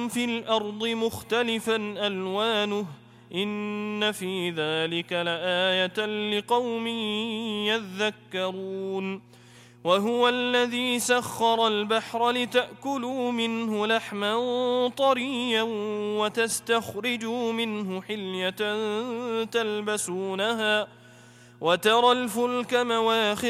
في الأرض مختلفا ألوانه إن في ذلك لآية لقوم يذكرون وهو الذي سخر البحر لتأكلوا منه لحما طريا وتستخرجوا منه حلية تلبسونها وترى الفلك مواخر